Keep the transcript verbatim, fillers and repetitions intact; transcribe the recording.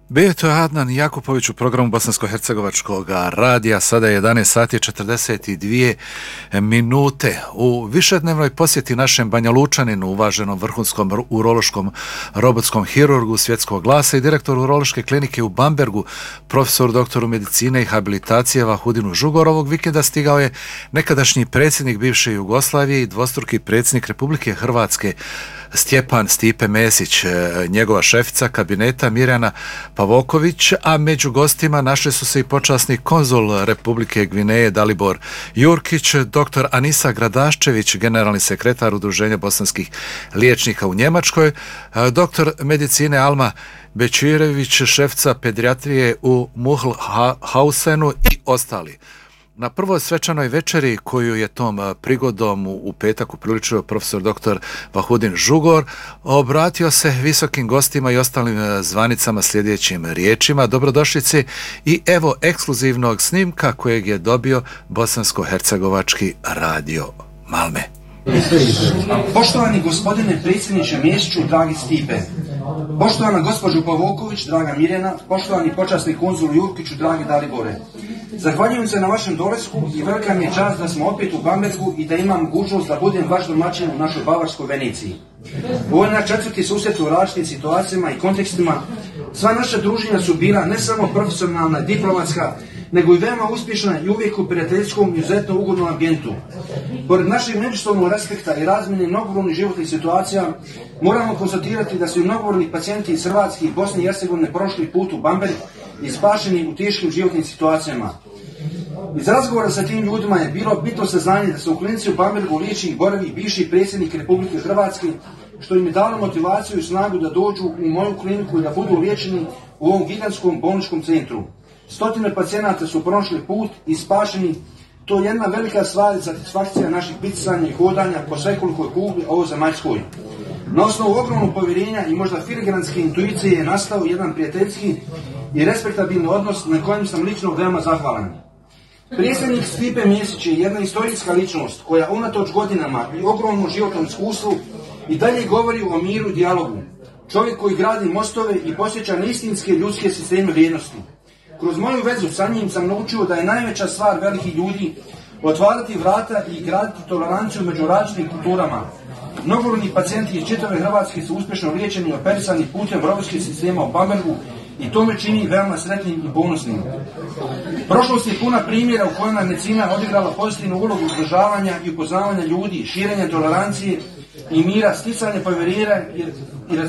Bio je to Adnan Jakupović u programu Bosansko-hercegovačkog radija. Sada je jedanaest sati i četrdeset dvije minute. U višednevnoj posjeti našem Banja Lučaninu, uvaženom vrhunskom urološkom robotskom hirurgu svjetskog glasa i direktoru urološke klinike u Bambergu, profesoru doktoru medicine i habilitacije Vahudinu Žugor, ovog vikenda stigao je nekadašnji predsjednik bivše Jugoslavije i dvostruki predsjednik Republike Hrvatske Stjepan Stipe Mesić, njegova šefica kabineta Mirjana Pavoković, a među gostima našli su se i počasni konzul Republike Gvineje Dalibor Jurkić, doktor Anisa Gradaščević, generalni sekretar Udruženja bosanskih liječnika u Njemačkoj, doktor medicine Alma Bećirević, šefica pedijatrije u Muhlhausenu i ostali. Na prvoj svečanoj večeri koju je tom prigodom u petak upriličio profesor doktor Vahudin Žugor, obratio se visokim gostima i ostalim zvanicama sljedećim riječima: dobrodošlice i evo ekskluzivnog snimka kojeg je dobio Bosansko-hercegovački radio Malme. Poštovani gospodine predsjedniče Mesiću, dragi Stipe, poštovana gospođo Pavoković, draga Mirjana, poštovani počasni konzul Jurkiću, dragi Dalibore, zahvaljujem se na vašem dolasku i velika mi je čast da smo opet u Bambergu i da imam mogućnost da budem vaš domaćin u našoj bavarskoj Veneciji. Ovo je naš četvrti susret u različitim situacijama i kontekstima. Sva naša druženja su bila ne samo profesionalna i diplomatska, nego i veoma uspješna i uvijek u prijateljskom i izuzetno ugodnom ambijentu. Pored našeg međusobnog respekta i razmjene mnogobrojnih životnih situacija, moramo konstatirati da su i mnogobrojni pacijenti iz Hrvatske i Bosne i Hercegovine prošli put u Bamberg i spašeni u teškim životnim situacijama. Iz razgovora sa tim ljudima je bilo bitno saznanje da se u klinici u Bambergu liječi i boravi bivši predsjednik Republike Hrvatske, što im je dalo motivaciju i snagu da dođu u moju kliniku i da budu liječeni u ovom gigantskom bolničkom centru. Stotine pacijenata su prošli put i spašeni. To je jedna velika stvar i satisfakcija naših bicanja i hodanja po svekolikoj kugli ovozemaljskoj. Na osnovu ogromnog povjerenja i možda filigranske intuicije je nastao jedan prijateljski i respektabilni odnos na kojem sam lično veoma zahvalan. Predsjednik Stipe Mesić je jedna istorijska ličnost koja unatoč godinama i ogromnom životnom iskustvu i dalje govori o miru i dijalogu. Čovjek koji gradi mostove i posjeća na istinske ljudske sisteme vrijednosti. Kroz moju vezu sa njim sam naučio da je najveća stvar velikih ljudi otvarati vrata i graditi toleranciju među različitim kulturama. Mnogobrojni pacijenti iz čitave Hrvatske su uspješno liječeni i operisani putem robotskih sistema u Bambergu i to me čini veoma sretnim i ponosnim. Prošlost je puna primjera u kojima je medicina odigrala pozitivnu ulogu uzdržavanja i upoznavanja ljudi, širenja tolerancije i mira, sticanja povjerenja i